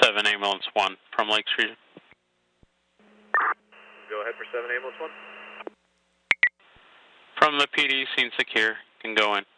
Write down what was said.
7 Ambulance 1 from Lake Street. Go ahead for 7 Ambulance 1. From the PD, scene secure. Can go in.